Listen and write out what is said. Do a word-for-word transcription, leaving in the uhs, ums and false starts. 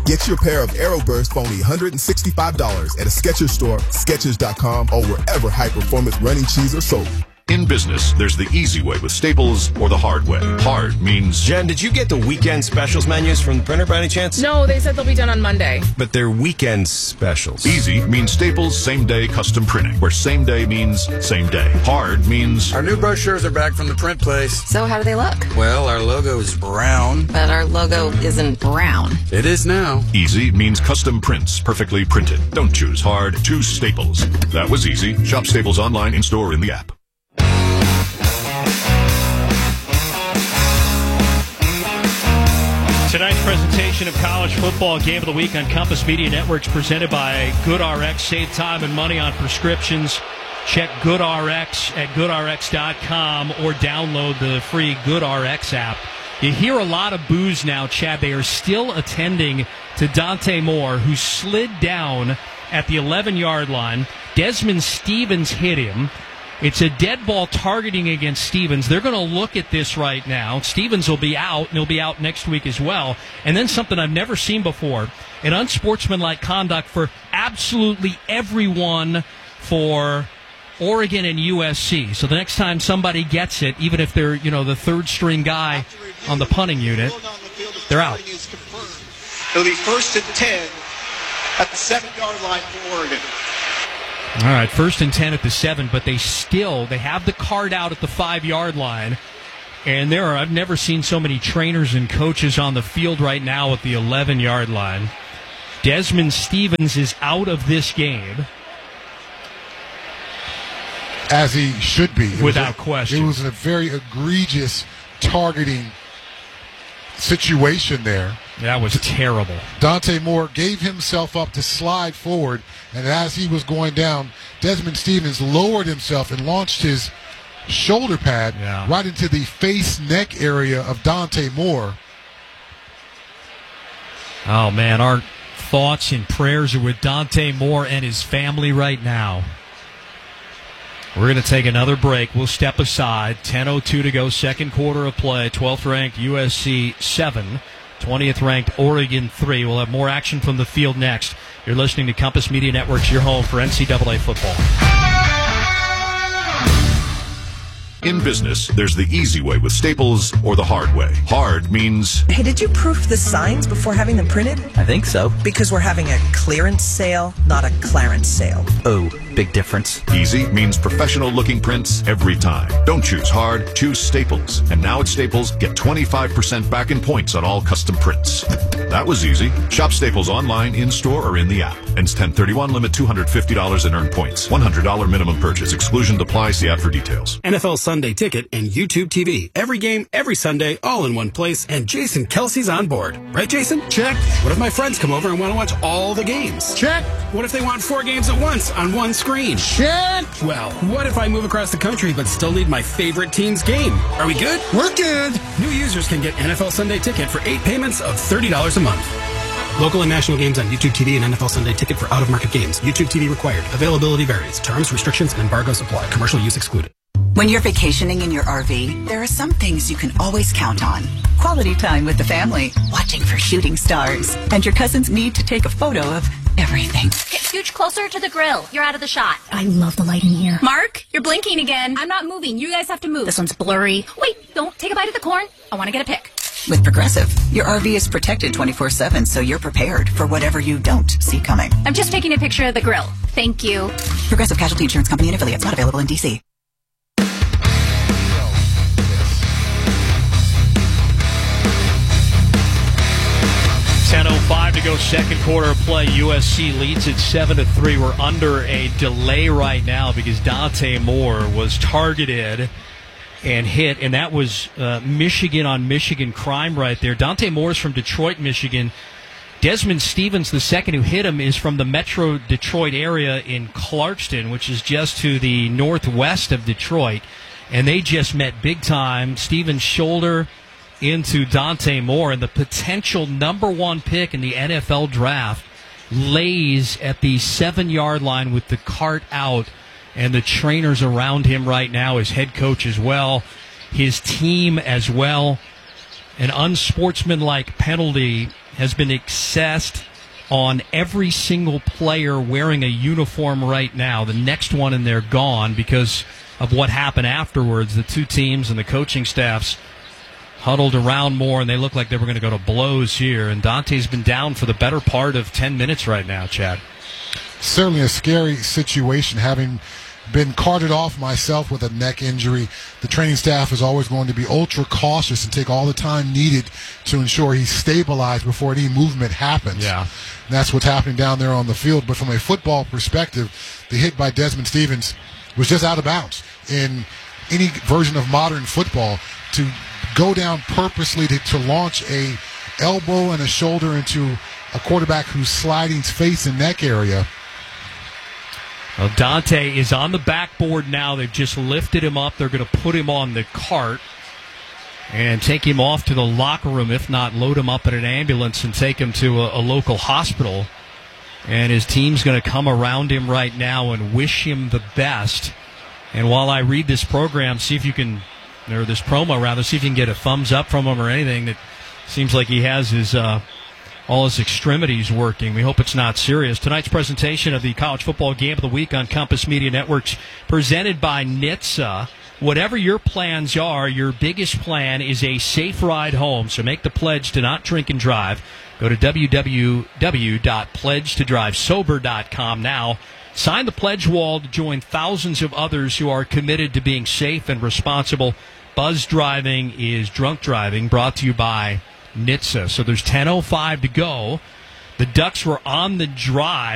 Get your pair of Aeroburst for only one hundred sixty-five dollars at a Skechers store, Skechers dot com, or wherever high-performance running shoes are sold. In business, there's the easy way with Staples or the hard way. Hard means... Jen, did you get the weekend specials menus from the printer by any chance? No, they said they'll be done on Monday. But they're weekend specials. Easy means Staples same-day custom printing, where same day means same day. Hard means... Our new brochures are back from the print place. So how do they look? Well, our logo is brown. But our logo isn't brown. It is now. Easy means custom prints, perfectly printed. Don't choose hard, choose Staples. That was easy. Shop Staples online, in-store, in the app. Tonight's presentation of College Football Game of the Week on Compass Media Networks presented by GoodRx. Save time and money on prescriptions. Check GoodRx at good r x dot com or download the free GoodRx app. You hear a lot of boos now, Chad. They are still attending to Dante Moore, who slid down at the eleven-yard line. Desmond Stevens hit him. It's a dead ball targeting against Stevens. They're going to look at this right now. Stevens will be out, and he'll be out next week as well. And then something I've never seen before, an unsportsmanlike conduct for absolutely everyone for Oregon and U S C. So the next time somebody gets it, even if they're, you know, the third-string guy on the punting unit, they're out. It'll be first and ten at the seven-yard line for Oregon. All right, first and ten at the seven, but they still, they have the card out at the five-yard line. And there are, I've never seen so many trainers and coaches on the field right now at the eleven-yard line. Desmond Stevens is out of this game. As he should be. It Without was a, question. It was a very egregious targeting situation there. That was terrible. Dante Moore gave himself up to slide forward, and as he was going down, Desmond Stevens lowered himself and launched his shoulder pad yeah. right into the face-neck area of Dante Moore. Oh, man, our thoughts and prayers are with Dante Moore and his family right now. We're going to take another break. We'll step aside. ten oh two to go, second quarter of play. twelfth-ranked U S C seven. twentieth-ranked Oregon three. We'll have more action from the field next. You're listening to Compass Media Networks, your home for N C double A football. In business, there's the easy way with Staples or the hard way. Hard means... Hey, did you proof the signs before having them printed? I think so. Because we're having a clearance sale, not a clarence sale. Oh, big difference. Easy means professional-looking prints every time. Don't choose hard, choose Staples. And now at Staples, get twenty-five percent back in points on all custom prints. That was easy. Shop Staples online, in-store, or in the app. Ends ten thirty-one, limit two hundred fifty dollars in earned points. one hundred dollars minimum purchase. Exclusion applies. See ad for details. N F L Sunday Ticket and YouTube T V. Every game, every Sunday, all in one place, and Jason Kelsey's on board. Right, Jason? Check. What if my friends come over and want to watch all the games? Check. What if they want four games at once on one screen? Check. Well, what if I move across the country but still need my favorite team's game? Are we good? We're good. New users can get N F L Sunday Ticket for eight payments of thirty dollars a month. Local and national games on YouTube T V and N F L Sunday Ticket for out-of-market games. YouTube T V required. Availability varies. Terms, restrictions, and embargoes apply. Commercial use excluded. When you're vacationing in your R V, there are some things you can always count on. Quality time with the family, watching for shooting stars, and your cousin's need to take a photo of everything. Get scooch closer to the grill. You're out of the shot. I love the light in here. Mark, you're blinking again. I'm not moving. You guys have to move. This one's blurry. Wait, don't take a bite of the corn. I want to get a pic. With Progressive, your R V is protected twenty-four seven, so you're prepared for whatever you don't see coming. I'm just taking a picture of the grill. Thank you. Progressive Casualty Insurance Company and affiliates, not available in D C. ten oh five to go, second quarter of play. U S C leads at seven to three. We're under a delay right now because Dante Moore was targeted and hit, and that was uh, Michigan on Michigan crime right there. Dante Moore is from Detroit, Michigan. Desmond Stevens, the second who hit him, is from the Metro Detroit area in Clarkston, which is just to the northwest of Detroit, and they just met big time. Stevens' shoulder into Dante Moore, and the potential number one pick in the N F L draft lays at the seven-yard line with the cart out, and the trainers around him right now, his head coach as well, his team as well. An unsportsmanlike penalty has been assessed on every single player wearing a uniform right now. The next one and they're gone because of what happened afterwards. The two teams and the coaching staffs huddled around more, and they look like they were going to go to blows here. And Dante's been down for the better part of ten minutes right now, Chad. Certainly a scary situation, having been carted off myself with a neck injury. The training staff is always going to be ultra cautious and take all the time needed to ensure he's stabilized before any movement happens. Yeah. And that's what's happening down there on the field. But from a football perspective, the hit by Desmond Stevens was just out of bounds. In any version of modern football, to go down purposely to, to launch a elbow and a shoulder into a quarterback who's sliding face and neck area. Well, Dante is on the backboard now. They've just lifted him up. They're going to put him on the cart and take him off to the locker room, if not load him up in an ambulance and take him to a, a local hospital. And his team's going to come around him right now and wish him the best. And while I read this program, see if you can, or this promo rather, see if you can get a thumbs up from him or anything. That seems like he has his uh, all his extremities working. We hope it's not serious. Tonight's presentation of the College Football Game of the Week on Compass Media Networks, presented by N H T S A. Whatever your plans are, your biggest plan is a safe ride home. So make the pledge to not drink and drive. Go to w w w dot pledge to drive sober dot com now. Sign the pledge wall to join thousands of others who are committed to being safe and responsible. Buzz driving is drunk driving, brought to you by N H T S A. So there's ten oh five to go. The Ducks were on the drive.